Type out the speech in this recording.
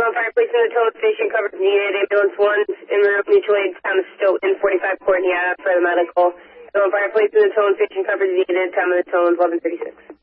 Everyone fireplace in the towing station, coverage needed. Ambulance 1 in route, mutual aid, time of Stoughton, 45 Courtney Ave for the medical. Everyone fireplace in the towing station, coverage needed. Time of the towing 11:36.